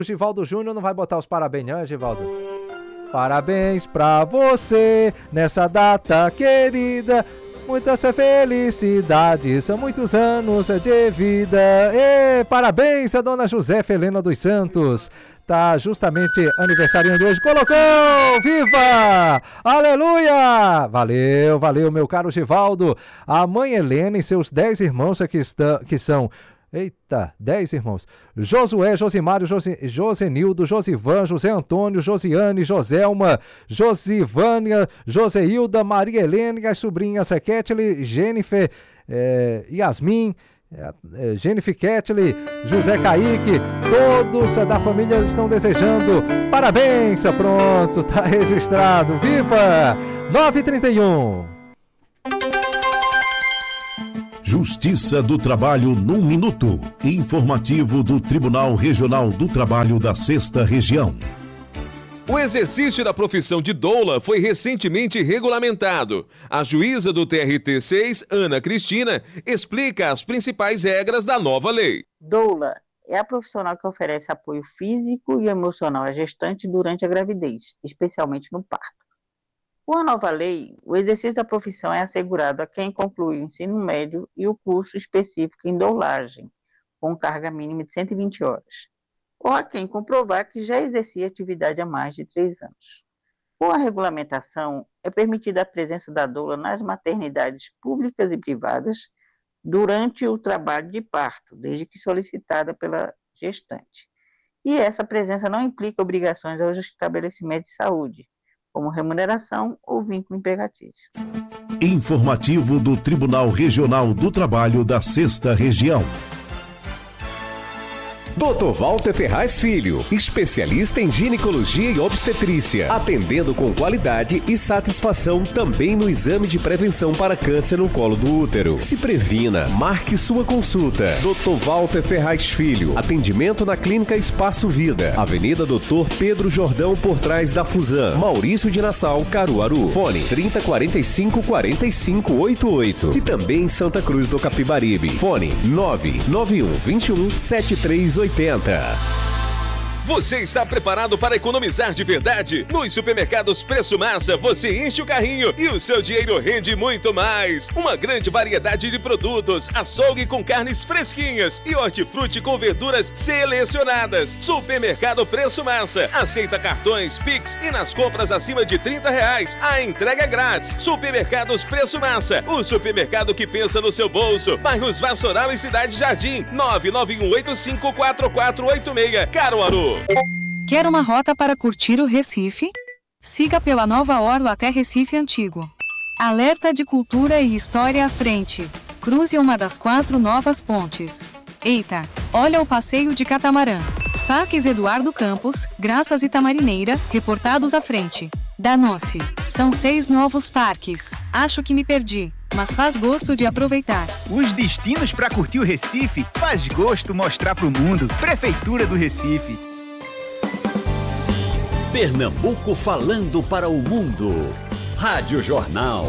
O Givaldo Júnior não vai botar os parabéns, não, Givaldo? Parabéns pra você nessa data querida. Muitas felicidades, são muitos anos de vida. E parabéns a dona Josefa Helena dos Santos. Tá justamente aniversariando hoje. Colocou! Viva! Aleluia! Valeu, meu caro Givaldo. A mãe Helena e seus 10 irmãos que são... Eita, 10 irmãos. Josué, Josimário, Josenildo, Josivan, José Antônio, Josiane, Joselma, Josivânia, Joseilda, Maria Helena e as sobrinhas Ketley, Jennifer, Yasmin, Jennifer Ketley, José Kaique, todos da família estão desejando parabéns. Pronto, tá registrado. Viva! 9h31. Justiça do Trabalho num minuto. Informativo do Tribunal Regional do Trabalho da 6ª Região. O exercício da profissão de doula foi recentemente regulamentado. A juíza do TRT6, Ana Cristina, explica as principais regras da nova lei. Doula é a profissional que oferece apoio físico e emocional à gestante durante a gravidez, especialmente no parto. Com a nova lei, o exercício da profissão é assegurado a quem conclui o ensino médio e o curso específico em doulagem, com carga mínima de 120 horas, ou a quem comprovar que já exercia atividade há mais de 3 anos. Com a regulamentação, é permitida a presença da doula nas maternidades públicas e privadas durante o trabalho de parto, desde que solicitada pela gestante. E essa presença não implica obrigações aos estabelecimentos de saúde, como remuneração ou vínculo empregatício. Informativo do Tribunal Regional do Trabalho da 6ª Região. Dr. Walter Ferraz Filho, especialista em ginecologia e obstetrícia, atendendo com qualidade e satisfação também no exame de prevenção para câncer no colo do útero. Se previna, marque sua consulta. Dr. Walter Ferraz Filho, atendimento na Clínica Espaço Vida, Avenida Dr. Pedro Jordão, por trás da Fusan, Maurício de Nassau, Caruaru. Fone 3045-4588 e também em Santa Cruz do Capibaribe. Fone 99121-7380. Você está preparado para economizar de verdade? Nos supermercados Preço Massa, você enche o carrinho e o seu dinheiro rende muito mais. Uma grande variedade de produtos, açougue com carnes fresquinhas e hortifruti com verduras selecionadas. Supermercado Preço Massa, aceita cartões, Pix e nas compras acima de R$30, a entrega é grátis. Supermercados Preço Massa, o supermercado que pensa no seu bolso. Bairros Vassoural e Cidade Jardim, 991854486, Caruaru. Quer uma rota para curtir o Recife? Siga pela nova orla até Recife Antigo. Alerta de cultura e história à frente. Cruze uma das 4 novas pontes. Eita, olha o passeio de catamarã. Parques Eduardo Campos, Graças e Tamarineira, reportados à frente. Danou-se. São 6 novos parques. Acho que me perdi, mas faz gosto de aproveitar. Os destinos para curtir o Recife faz gosto mostrar pro mundo. Prefeitura do Recife. Pernambuco falando para o mundo. Rádio Jornal.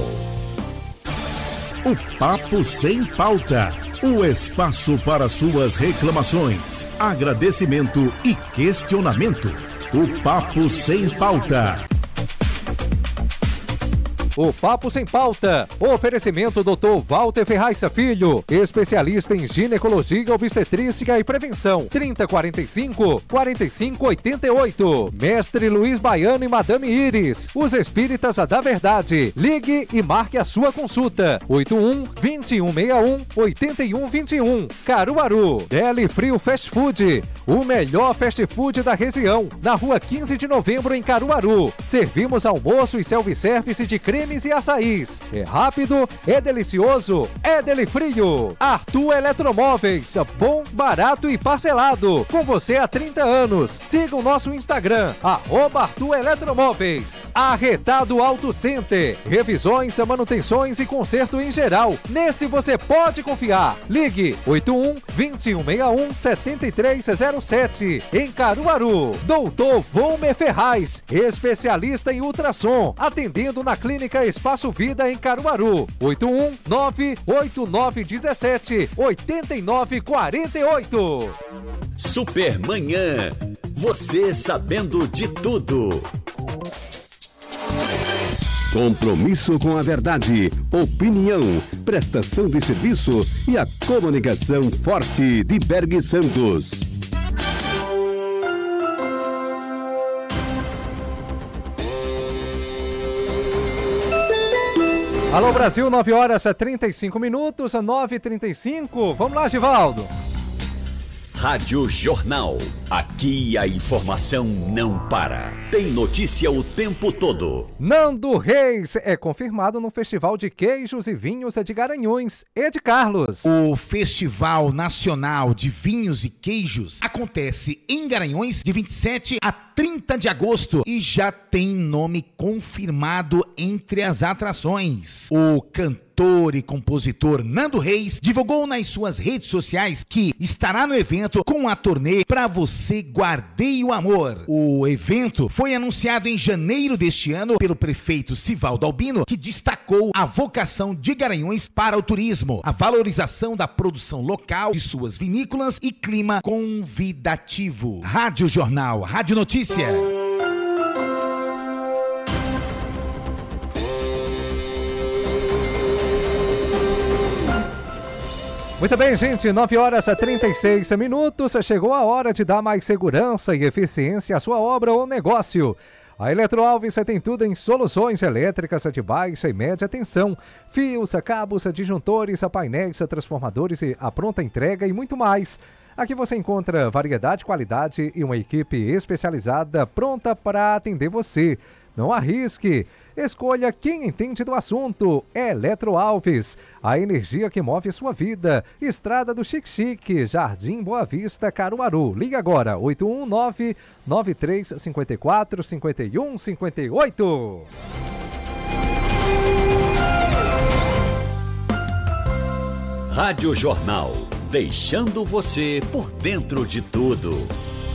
O Papo Sem Pauta. O espaço para suas reclamações, agradecimento e questionamento. O Papo Sem Pauta. O Papo Sem Pauta. Oferecimento Dr. Walter Ferraz Filho, especialista em ginecologia, obstetrícia e prevenção. 3045-4588. Mestre Luiz Baiano e Madame Iris, os espíritas da verdade. Ligue e marque a sua consulta. 81-2161-8121. Caruaru. Deli Frio Fast Food, o melhor fast food da região. Na rua 15 de novembro, em Caruaru. Servimos almoço e self-service de cremes e açaís. É rápido, é delicioso, é Deli Frio. Arthur Eletromóveis, bom, barato e parcelado. Com você há 30 anos. Siga o nosso Instagram, @Arthur Eletromóveis. Arretado Auto Center, revisões, manutenções e conserto em geral. Nesse você pode confiar. Ligue 81-2161-7307. Em Caruaru. Doutor Volmer Ferraz, especialista em ultrassom, atendendo na Clínica Espaço Vida em Caruaru. 819-8917-8948. Supermanhã. Você sabendo de tudo. Compromisso com a verdade, opinião, prestação de serviço e a comunicação forte de Berg Santos. Alô Brasil, 9h35, 9h35. Vamos lá, Givaldo. Rádio Jornal. Aqui a informação não para. Tem notícia o tempo todo. Nando Reis é confirmado no Festival de Queijos e Vinhos de Garanhuns. Ed Carlos. O Festival Nacional de Vinhos e Queijos acontece em Garanhuns de 27 a 30 de agosto e já tem nome confirmado entre as atrações. O cantor e compositor Nando Reis divulgou nas suas redes sociais que estará no evento com a turnê Pra Você Guardei o Amor. O evento foi anunciado em janeiro deste ano pelo prefeito Sivaldo Albino, que destacou a vocação de Garanhuns para o turismo, a valorização da produção local de suas vinícolas e clima convidativo. Rádio Jornal, Rádio Notícia. Muito bem, gente, 9h36. Chegou a hora de dar mais segurança e eficiência à sua obra ou negócio. A Eletroalves tem tudo em soluções elétricas de baixa e média tensão, fios, cabos, disjuntores, painéis, transformadores e a pronta entrega e muito mais. Aqui você encontra variedade, qualidade e uma equipe especializada pronta para atender você. Não arrisque. Escolha quem entende do assunto. Eletroalves, a energia que move sua vida. Estrada do Xique-Xique, Jardim Boa Vista, Caruaru. Liga agora, 819-9354-5158. Rádio Jornal, deixando você por dentro de tudo.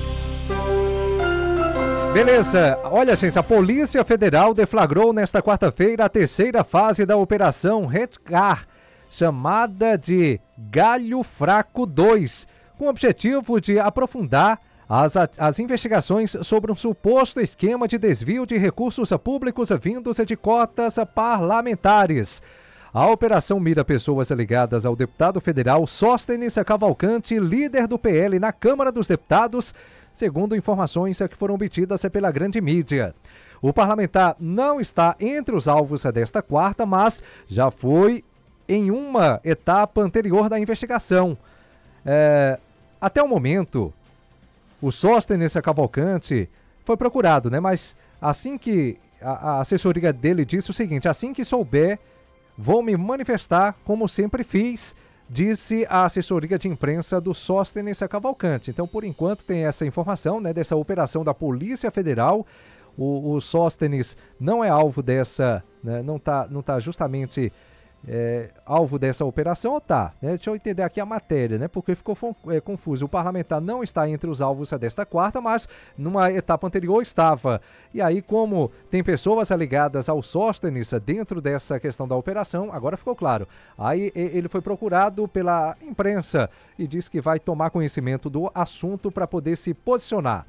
Beleza, olha gente, a Polícia Federal deflagrou nesta quarta-feira a terceira fase da Operação Redcar, chamada de Galho Fraco 2, com o objetivo de aprofundar as investigações sobre um suposto esquema de desvio de recursos públicos vindos de cotas parlamentares. A operação mira pessoas ligadas ao deputado federal Sóstenes Cavalcante, líder do PL na Câmara dos Deputados, segundo informações que foram obtidas pela grande mídia. O parlamentar não está entre os alvos desta quarta, mas já foi em uma etapa anterior da investigação. Até o momento, o Sóstenes Cavalcante foi procurado, né? Mas assim que a assessoria dele disse o seguinte: assim que souber, vou me manifestar como sempre fiz, disse a assessoria de imprensa do Sóstenes Cavalcante. Então, por enquanto, tem essa informação, né, dessa operação da Polícia Federal. O Sóstenes não é alvo dessa, né, não tá justamente alvo dessa operação, ou tá? Né? Deixa eu entender aqui a matéria, né, porque ficou confuso. O parlamentar não está entre os alvos desta quarta, mas numa etapa anterior estava. E aí, como tem pessoas ligadas ao Sóstenes dentro dessa questão da operação, agora ficou claro. Aí ele foi procurado pela imprensa e disse que vai tomar conhecimento do assunto para poder se posicionar.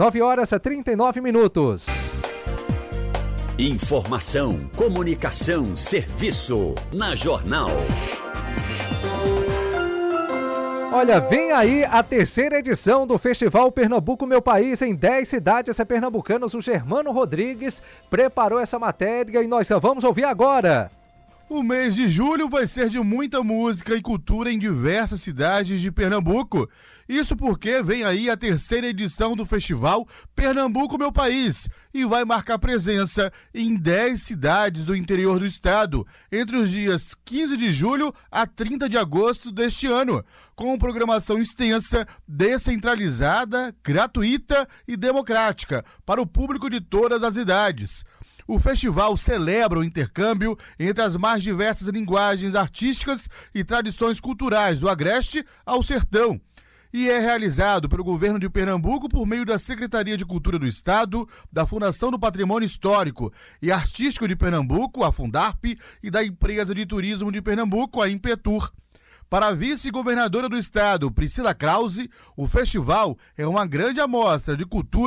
9h39. Informação, comunicação, serviço. Na Jornal. Olha, vem aí a terceira edição do Festival Pernambuco Meu País em 10 cidades pernambucanas. O Germano Rodrigues preparou essa matéria e nós vamos ouvir agora. O mês de julho vai ser de muita música e cultura em diversas cidades de Pernambuco. Isso porque vem aí a terceira edição do festival Pernambuco Meu País e vai marcar presença em 10 cidades do interior do estado, entre os dias 15 de julho a 30 de agosto deste ano, com programação extensa, descentralizada, gratuita e democrática para o público de todas as idades. O festival celebra o intercâmbio entre as mais diversas linguagens artísticas e tradições culturais do Agreste ao Sertão e é realizado pelo governo de Pernambuco por meio da Secretaria de Cultura do Estado, da Fundação do Patrimônio Histórico e Artístico de Pernambuco, a Fundarp, e da Empresa de Turismo de Pernambuco, a Impetur. Para a vice-governadora do estado, Priscila Krause, o festival é uma grande amostra de cultura